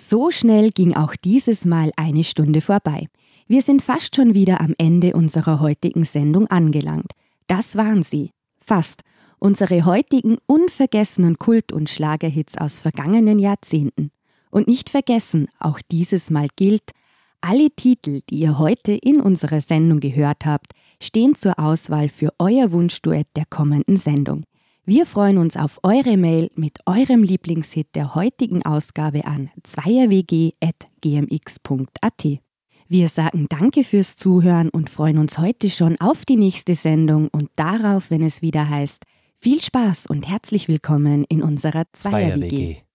So schnell ging auch dieses Mal eine Stunde vorbei. Wir sind fast schon wieder am Ende unserer heutigen Sendung angelangt. Das waren sie. Fast. Unsere heutigen unvergessenen Kult- und Schlagerhits aus vergangenen Jahrzehnten. Und nicht vergessen, auch dieses Mal gilt, alle Titel, die ihr heute in unserer Sendung gehört habt, stehen zur Auswahl für euer Wunschduett der kommenden Sendung. Wir freuen uns auf eure Mail mit eurem Lieblingshit der heutigen Ausgabe an zweierwg@gmx.at. Wir sagen Danke fürs Zuhören und freuen uns heute schon auf die nächste Sendung und darauf, wenn es wieder heißt, viel Spaß und herzlich willkommen in unserer Zweier-WG.